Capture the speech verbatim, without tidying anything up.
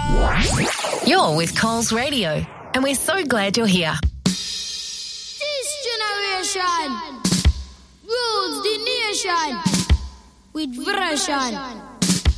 You're with Coles Radio, and we're so glad you're here. This generation rules the nation with version.